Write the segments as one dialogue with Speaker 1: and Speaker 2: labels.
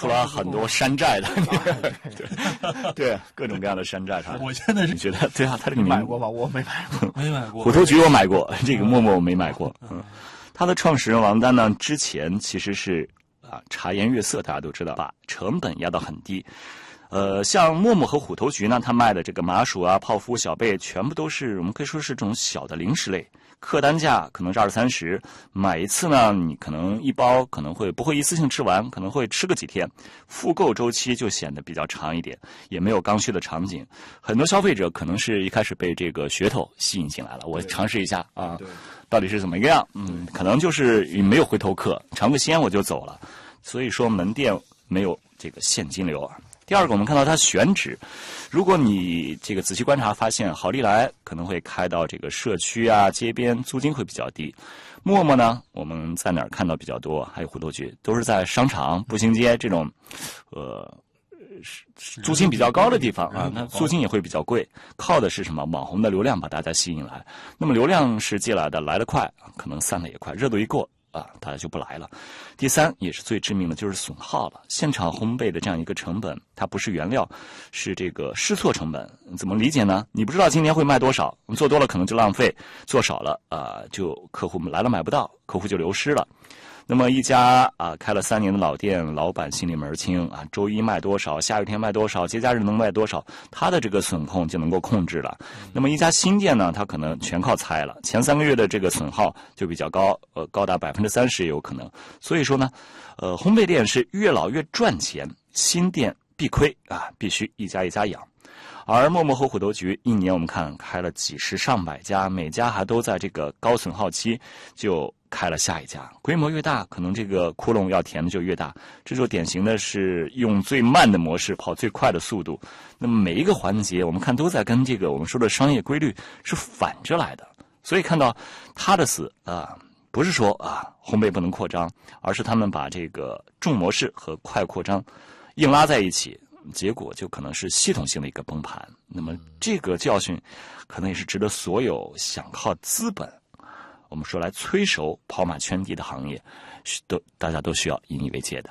Speaker 1: 出了很多山寨的，对，各种各样的山寨。
Speaker 2: 我现在是
Speaker 1: 觉得，对啊，他这个
Speaker 3: 买过吗？我没买过，
Speaker 2: 没买过。
Speaker 1: 虎头菊我买过，这个陌陌我没买过。他的创始人王丹呢，之前其实是茶颜悦色，大家都知道，把成本压到很低。像陌陌和虎头菊呢，他卖的这个麻薯啊、泡芙、小贝，全部都是我们可以说是这种小的零食类。客单价可能是20-30，买一次呢，你可能一包可能不会一次性吃完，可能会吃个几天，复购周期就显得比较长一点，也没有刚需的场景。很多消费者可能是一开始被这个噱头吸引进来了，我尝试一下啊，到底是怎么样？可能就是没有回头客，尝个鲜我就走了。所以说门店没有这个现金流啊。第二个，我们看到它选址，如果你这个仔细观察，发现好利来可能会开到这个社区啊、街边，租金会比较低。陌陌呢，我们在哪儿看到比较多？还有虎头菊，都是在商场、步行街这种，租金比较高的地方啊，那租金也会比较贵。靠的是什么？网红的流量把大家吸引来。那么流量是进来的，来得快，可能散的也快，热度一过。大家就不来了。第三，也是最致命的，就是损耗了。现场烘焙的这样一个成本，它不是原料，是这个试错成本。怎么理解呢？你不知道今年会卖多少，我们做多了可能就浪费，做少了就客户来了买不到，客户就流失了。那么一家开了3年的老店，老板心里门清啊，周一卖多少，下雨天卖多少，节假日能卖多少，他的这个损控就能够控制了。那么一家新店呢，他可能全靠猜了，前3个月的这个损耗就比较高，高达30%也有可能。所以说呢，烘焙店是越老越赚钱，新店必亏啊，必须一家一家养。而陌陌和虎头菊一年我们看开了几十上百家，每家还都在这个高损耗期就开了下一家，规模越大，可能这个窟窿要填的就越大。这就典型的是用最慢的模式跑最快的速度。那么每一个环节我们看都在跟这个我们说的商业规律是反着来的。所以看到他的死不是说烘焙不能扩张，而是他们把这个重模式和快扩张硬拉在一起，结果就可能是系统性的一个崩盘。那么这个教训可能也是值得所有想靠资本我们说来催熟跑马圈地的行业大家都需要引以为戒的。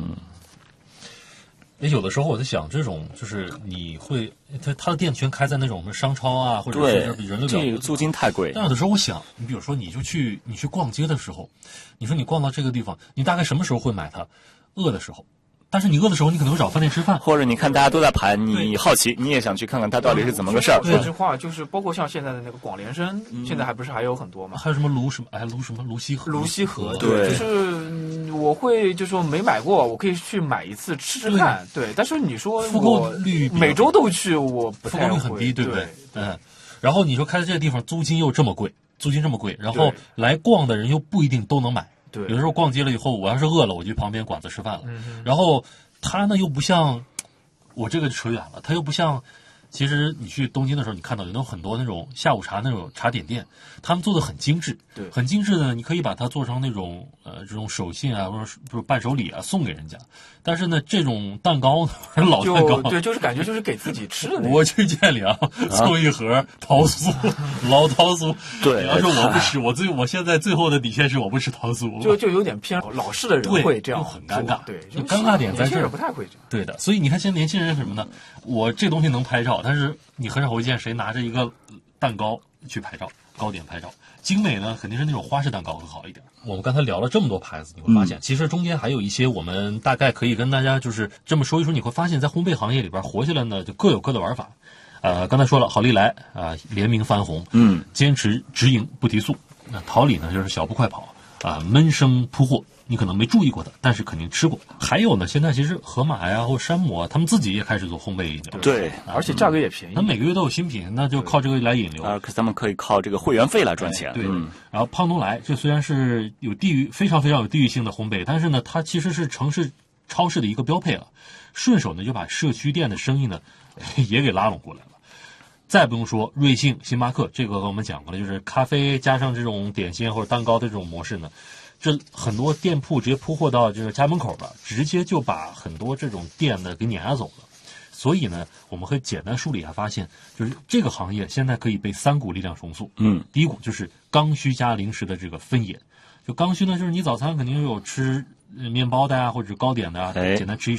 Speaker 2: 有的时候我在想，这种就是你会他的店全开在那种商超啊，或者是人流比较
Speaker 1: 这个租金太贵。
Speaker 2: 但有的时候我想，你比如说你去逛街的时候，你说你逛到这个地方，你大概什么时候会买它？饿的时候。但是你饿的时候，你可能会找饭店吃饭，
Speaker 1: 或者你看大家都在排，你好奇，你也想去看看它到底是怎么个事儿。
Speaker 3: 说实话，就是包括像现在的那个广联生，现在还有很多嘛，
Speaker 2: 还有什么卢溪河，
Speaker 1: 对，
Speaker 3: 就是我会就说没买过，我可以去买一次吃吃看，对。但是你说
Speaker 2: 复购率
Speaker 3: 每周都去，我不太会，
Speaker 2: 复购率很低，对不对？然后你说开在这个地方租金这么贵，然后来逛的人又不一定都能买。
Speaker 3: 对，
Speaker 2: 有的时候逛街了以后，我要是饿了，我就去旁边馆子吃饭了。然后它呢又不像我这个扯远了，它又不像，其实你去东京的时候，你看到有很多那种下午茶那种茶点店，他们做的很精致，
Speaker 3: 对，
Speaker 2: 很精致的，你可以把它做成那种这种手信啊，或者是伴手礼啊送给人家。但是呢，这种蛋糕老蛋糕，
Speaker 3: 对，就是感觉就是给自己吃的那种。
Speaker 2: 我去见里送一盒桃酥，老桃酥。
Speaker 1: 对，
Speaker 2: 要是我不吃，我现在最后的底线是我不吃桃酥，
Speaker 3: 就有点偏老式的人会这样，
Speaker 2: 很尴尬。
Speaker 3: 对，
Speaker 2: 就尴尬点在这儿，
Speaker 3: 不太会这样。
Speaker 2: 对的，所以你看现在年轻人是什么呢？我这东西能拍照，但是你很少会见谁拿着一个蛋糕去拍照，糕点拍照。精美呢，肯定是那种花式蛋糕更好一点。我们刚才聊了这么多牌子，你会发现，其实中间还有一些我们大概可以跟大家就是这么说一说，你会发现在烘焙行业里边活下来呢，就各有各的玩法。刚才说了，好利来联名翻红，坚持直营不提速。那桃李呢，就是小步快跑闷声铺货。你可能没注意过的，但是肯定吃过。还有呢，现在其实盒马呀或山姆他们自己也开始做烘焙饮料，
Speaker 1: 对，
Speaker 3: 而且价格也便宜。
Speaker 2: 他每个月都有新品，那就靠这个来引流。
Speaker 1: 可他们可以靠这个会员费来赚钱。
Speaker 2: 对，然后胖东来，这虽然是有非常非常有地域性的烘焙，但是呢，它其实是城市超市的一个标配了。顺手呢就把社区店的生意呢也给拉拢过来了。再不用说瑞幸、星巴克，这个我们讲过了，就是咖啡加上这种点心或者蛋糕的这种模式呢。这很多店铺直接铺货到这个家门口了，直接就把很多这种店呢给碾压走了。所以呢，我们会简单梳理一下，发现就是这个行业现在可以被3股力量重塑。第一股就是刚需加零食的这个分野。就刚需呢，就是你早餐肯定有吃面包的或者糕点的简单吃一